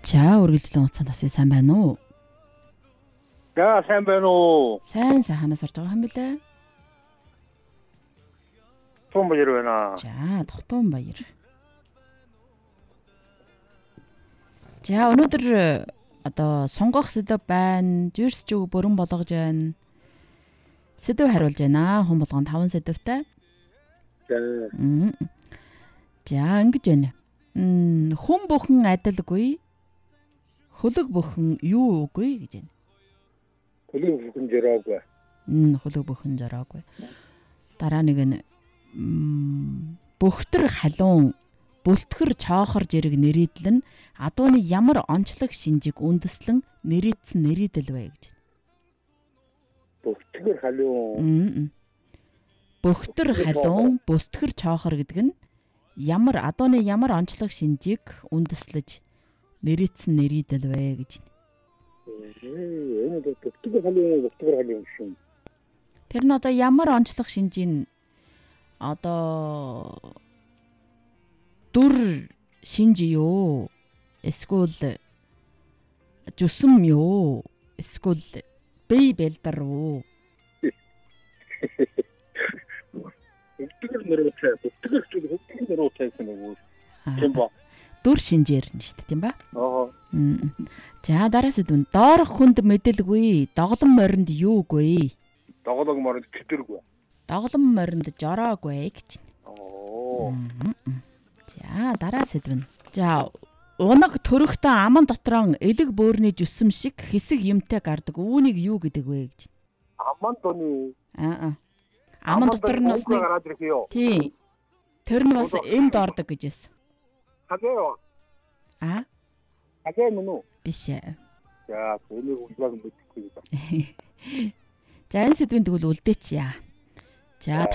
За үргэлжлэн уцаан тасыг сайн байна уу? За сайн байна уу? Сайн ханаас орж байгаа юм билээ. Тун баяр байна. За Тухтун баяр. За өнөөдөр одоо сонгох сэдв байна. Жирс зүг бүрэн болгож байна. Сэдв хариулж байна. Хүн болгон 5 сэдвтэй. За ингэж байна. Хүн бүхэн адилгүй. Хөлөг бүхэн юу үгүй гэж байна. Хөлөг бүхэн зороогүй. Хөлөг бүхэн зороогүй. Дараа нэг нь бөхтөр халуун бүлтгэр чоохор зэрэг нэрийдэл нь адууны ямар онцлог шинжийг үндэслэн нэрийдсэн нэрийдэл вэ гэж байна. Бөхтөр халуун. Бөхтөр халуун бүлтгэр чоохор гэдэг нь адууны ямар онцлог шинжийг үндэслэж нэрийдсэн нэрийдэл вэ гэж байна. Бөхтөр халуун шүү. Тэр нь одоо ямар онцлог шинжийн одоо дүр шинж юу? Эсвэл зүсэм юу? Эсвэл бие бэлдар уу? Бөхтөр нөрөөтэй гэсэн үг. Тийм ба. Дүр шинжээр нь шүү дээ, тийм ба? За дараас нь доорх хүнд мэдэлгүй доглон моринд юу үгүй? Доглон моринд төдөргүй. Доглон моринд жороогүй гэж байна. За дараас нь. За унаг төрөхтөө аман дотроо элэг бөөрийн зүсэм шиг хэсэг юмтай гардаг. Үүнийг юу гэдэг вэ гэж байна? Аман доны. Аман дотор нь бас нэг. Тий. Тэр нь бас энд ордог гэж байсан. Хагаа. Хагаа мөн үү? Биш ээ. За, үүнийг үлгэг мэдэхгүй. За энэ сэдвийн тэгвэл үлдээч яа. За